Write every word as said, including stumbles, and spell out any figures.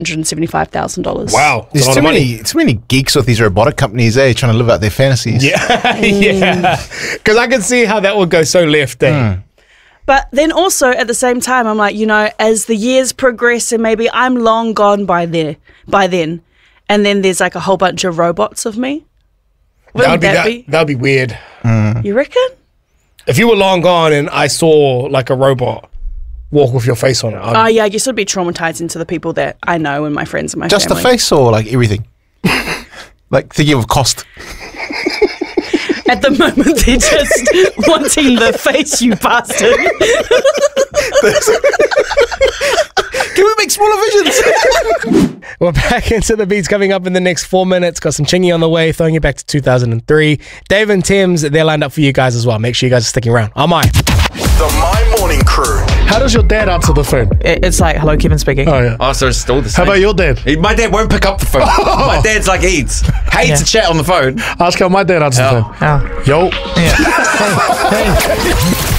hundred seventy-five thousand dollars. Wow. There's too many, too many geeks with these robotic companies, eh? Trying to live out their fantasies. Yeah, yeah. Because I can see how that would go so left. Eh? Mm. But then also at the same time, I'm like, you know, as the years progress and maybe I'm long gone by there, by then, and then there's like a whole bunch of robots of me. That would Wouldn't be that that, be? that'd be weird. You reckon? If you were long gone and I saw like a robot walk with your face on it, I'd, Oh yeah, I guess it would be traumatizing to the people that I know and my friends and my Just family. the face or like everything? Like thinking of cost. At the moment, they're just wanting the face, you bastard. Can we make smaller visions? We're back into the beats coming up in the next four minutes. Got some Chingy on the way, throwing you back to two thousand three. Dave and Tim's, they're lined up for you guys as well. Make sure you guys are sticking around. I'm I. The My Morning Crew. How does your dad answer the phone? It- It's like, hello, Kevin speaking. Oh, yeah. Oh, so it's still the How same. about your dad? He- My dad won't pick up the phone. My dad's like Eads. Hates Yeah. to chat on the phone. Ask how my dad answers the Oh. phone. Oh. Yo. Yeah. Hey. Hey.